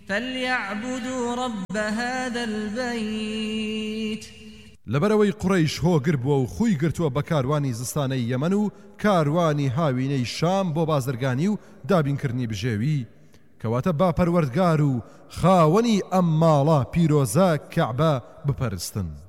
فليعبدوا رب هذا البيت لەبەرەوەی قوڕەیش هۆگر بووە و خۆی گرتووە بە کاروانی زستانەی یەمەن و کاروانی هاوینەی شام بۆ بازرگانی و دابینکردنی بژێوی کەواتە با پەروەردگار و خاوەنی ئەم ماڵە پیرۆزە کەعبە بپەرستن.